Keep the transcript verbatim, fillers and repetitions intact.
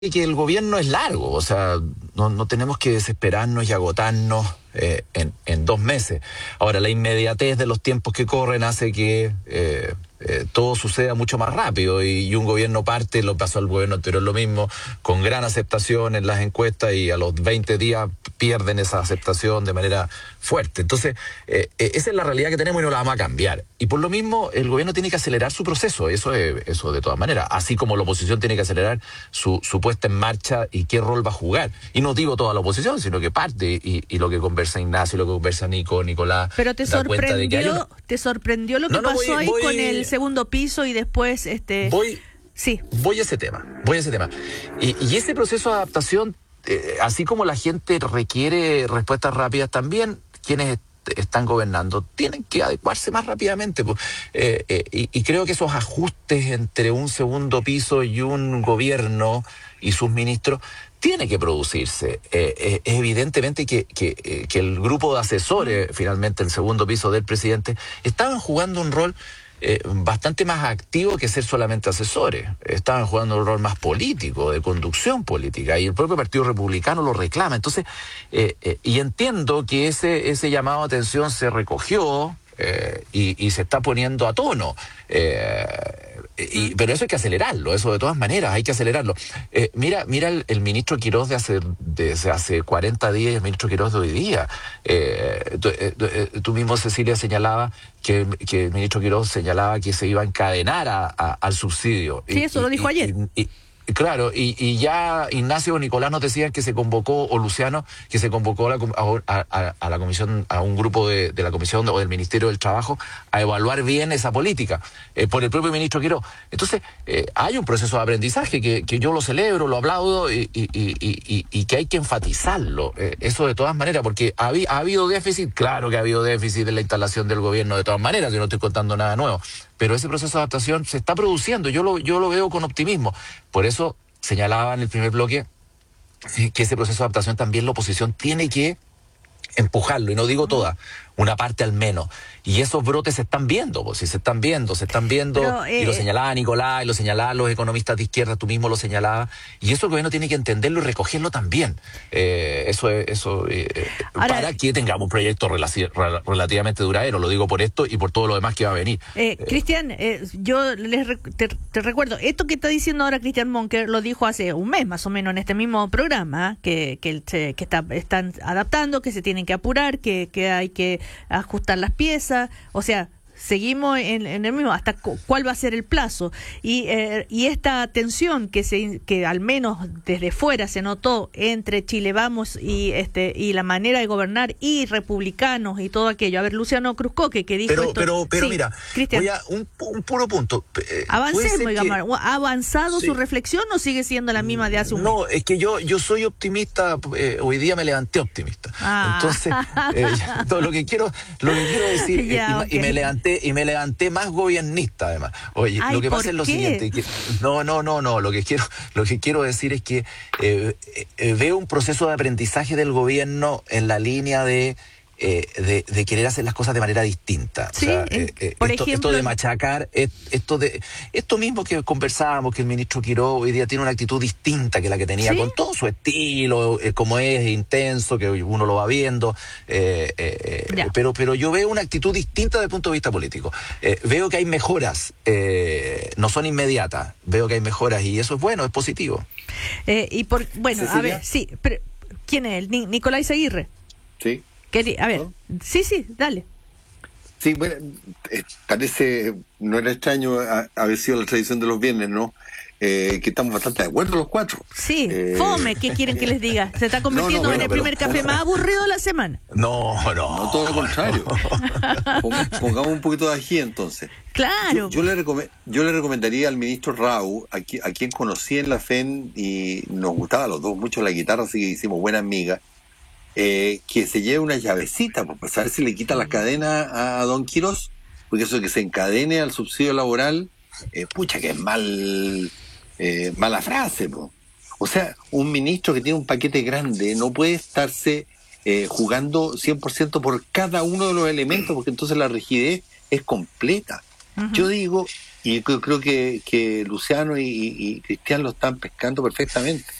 que el gobierno es largo, o sea, no, no tenemos que desesperarnos y agotarnos eh, en, en dos meses. Ahora, la inmediatez de los tiempos que corren hace que eh, eh, todo suceda mucho más rápido y, y un gobierno parte, lo pasó al gobierno anterior lo mismo, con gran aceptación en las encuestas y a los veinte días pierden esa aceptación de manera fuerte. Entonces, eh, eh, esa es la realidad que tenemos y no la vamos a cambiar. Y por lo mismo, el gobierno tiene que acelerar su proceso, eso es, eso de todas maneras, así como la oposición tiene que acelerar su, su puesta en marcha y qué rol va a jugar. Y no digo toda la oposición, sino que parte y, y lo que conversa Ignacio, lo que conversa Nico, Nicolás. Pero te sorprendió, de que una... te sorprendió lo que no, no, pasó voy, ahí voy, con el segundo piso y después este. Voy, sí. Voy a ese tema, voy a ese tema. Y, y ese proceso de adaptación, eh, así como la gente requiere respuestas rápidas, también quienes están gobernando tienen que adecuarse más rápidamente, pues. eh, eh, y, y creo que esos ajustes entre un segundo piso y un gobierno y sus ministros tiene que producirse. Eh, eh, es evidentemente que, que, eh, que el grupo de asesores, finalmente el segundo piso del presidente, estaban jugando un rol Eh, bastante más activo que ser solamente asesores. Estaban jugando un rol más político, de conducción política, y el propio Partido Republicano lo reclama. Entonces, eh, eh, y entiendo que ese, ese llamado de atención se recogió eh, y, y se está poniendo a tono. Eh, Y, pero eso hay que acelerarlo, eso de todas maneras, hay que acelerarlo. Eh, mira mira el, el ministro Quirós de hace, desde hace cuarenta días, el ministro Quirós de hoy día. Eh, tú, eh, tú mismo, Cecilia, señalaba que, que el ministro Quirós señalaba que se iba a encadenar a, a, al subsidio. Sí, y, eso lo dijo y, ayer. Y, y, Claro, y, y ya Ignacio o Nicolás nos decían que se convocó, o Luciano, que se convocó a la, a, a, a la comisión, a un grupo de, de la comisión o del Ministerio del Trabajo a evaluar bien esa política, eh, por el propio ministro Quirós. Entonces, eh, hay un proceso de aprendizaje que, que yo lo celebro, lo aplaudo y, y, y, y, y que hay que enfatizarlo, eh, eso de todas maneras, porque ha, ha habido déficit, claro que ha habido déficit en la instalación del gobierno de todas maneras, yo no estoy contando nada nuevo. Pero ese proceso de adaptación se está produciendo, yo lo, yo lo veo con optimismo. Por eso señalaba en el primer bloque que ese proceso de adaptación también la oposición tiene que empujarlo, y no digo toda, una parte al menos. Y esos brotes se están viendo, pues, si se están viendo, se están viendo, Pero, eh, y lo señalaba Nicolás, y lo señalaban los economistas de izquierda, tú mismo lo señalabas, y eso el gobierno tiene que entenderlo y recogerlo también. Eh, eso es, eso eh, Ahora, para que tengamos un proyecto relaci- relativamente duradero, lo digo por esto y por todo lo demás que va a venir. Eh, eh, Cristian, eh, yo les rec- te, te recuerdo, esto que está diciendo ahora Cristian Monker lo dijo hace un mes más o menos en este mismo programa, que, que, que está, están adaptando, que se tienen que apurar, que, que hay que ajustar las piezas, o sea, seguimos en, en el mismo, hasta cu- cuál va a ser el plazo, y eh, y esta tensión que se que al menos desde fuera se notó entre Chile Vamos y este y la manera de gobernar y republicanos y todo aquello. A ver, Luciano Cruzcoque, que dijo pero esto, pero pero sí, mira, Cristian, voy a un, un puro punto. Eh, avancemos, digamos, que... ¿ha avanzado sí. su reflexión o sigue siendo la misma de hace un no, mes? No, es que yo yo soy optimista, eh, hoy día me levanté optimista. Ah. Entonces, eh, ya, todo lo que quiero lo que quiero decir ya, eh, y, okay. y me levanté y me levanté más gobiernista además. Oye, Ay, lo que pasa es lo qué? siguiente, que, no, no, no, no, lo que quiero lo que quiero decir es que eh, eh, veo un proceso de aprendizaje del gobierno en la línea de Eh, de, de querer hacer las cosas de manera distinta. Sí, o sea, en, eh, eh, por esto, ejemplo, esto de machacar, esto de esto mismo que conversábamos, que el ministro Quirós hoy día tiene una actitud distinta que la que tenía, ¿sí? Con todo su estilo, eh, como es, intenso, que uno lo va viendo, eh, eh, pero, pero yo veo una actitud distinta desde el punto de vista político. Eh, veo que hay mejoras, eh, no son inmediatas, veo que hay mejoras y eso es bueno, es positivo. Eh, y por bueno, ¿Cecilia? A ver, sí, pero ¿quién es él? Nicolás Aguirre. Sí. A ver, ¿no? sí, sí, dale. Sí, bueno, eh, parece, no era extraño a, haber sido la tradición de los viernes, ¿no? Eh, que estamos bastante de acuerdo los cuatro. Sí, eh... fome, ¿qué quieren que les diga? Se está convirtiendo no, no, bueno, en el pero... primer café más aburrido de la semana. No, no. No, todo lo contrario. Pongamos un poquito de ají entonces. Claro. Yo, yo, le recom- yo le recomendaría al ministro Rau, a, qui- a quien conocí en la F E N y nos gustaba a los dos mucho la guitarra, así que hicimos buena amiga. Eh, que se lleve una llavecita para saber si le quita la cadena a, a don Quirós, porque eso de que se encadene al subsidio laboral, eh, pucha que es mal, eh, mala frase, po. O sea, un ministro que tiene un paquete grande no puede estarse eh, jugando cien por ciento por cada uno de los elementos, porque entonces la rigidez es completa. Uh-huh. Yo digo, Y yo creo que, que Luciano y, y Cristian lo están pescando perfectamente.